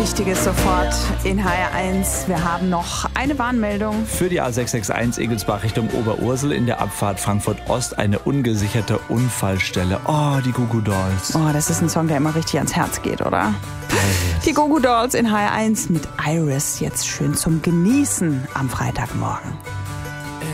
Wichtiges sofort in HR1. Wir haben noch eine Warnmeldung. Für die A661 Egelsbach Richtung Oberursel in der Abfahrt Frankfurt Ost eine ungesicherte Unfallstelle. Oh, die Goo Goo Dolls. Oh, das ist ein Song, der immer richtig ans Herz geht, oder? Die Goo Goo Dolls in HR1 mit Iris. Jetzt schön zum Genießen am Freitagmorgen.